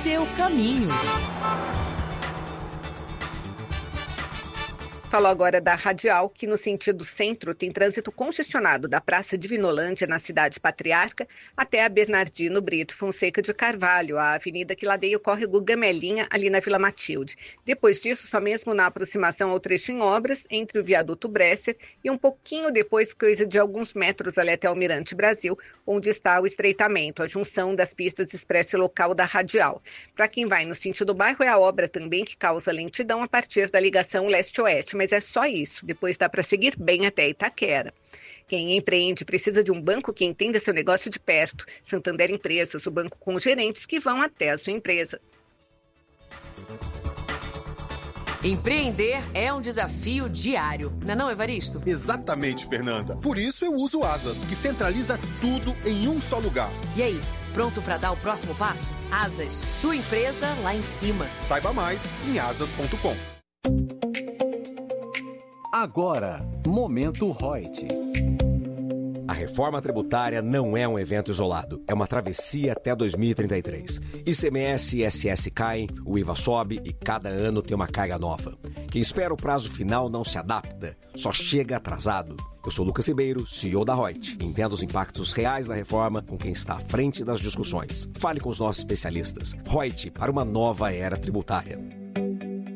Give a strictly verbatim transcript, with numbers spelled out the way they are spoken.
seu caminho. Falou agora da Radial, que no sentido centro tem trânsito congestionado da Praça Divinolândia, na Cidade Patriarca, até a Bernardino Brito Fonseca de Carvalho, a avenida que ladeia o córrego Gamelinha, ali na Vila Matilde. Depois disso, só mesmo na aproximação ao trecho em obras, entre o viaduto Bresser e um pouquinho depois, coisa de alguns metros ali até o Almirante Brasil, onde está o estreitamento, a junção das pistas expressa local da Radial. Para quem vai no sentido bairro, é a obra também que causa lentidão a partir da ligação leste-oeste, mas é só isso. Depois dá para seguir bem até Itaquera. Quem empreende precisa de um banco que entenda seu negócio de perto. Santander Empresas, o banco com gerentes que vão até a sua empresa. Empreender é um desafio diário, não é não, Evaristo? Exatamente, Fernanda. Por isso eu uso o Asas, que centraliza tudo em um só lugar. E aí, pronto para dar o próximo passo? Asas, sua empresa lá em cima. Saiba mais em asas ponto com. Agora, Momento Reut. A reforma tributária não é um evento isolado, é uma travessia até dois mil e trinta e três. I C M S e I S S caem, o I V A sobe e cada ano tem uma carga nova. Quem espera o prazo final não se adapta, só chega atrasado. Eu sou Lucas Ribeiro, C E O da Reut. Entenda os impactos reais da reforma com quem está à frente das discussões. Fale com os nossos especialistas. Reut, para uma nova era tributária.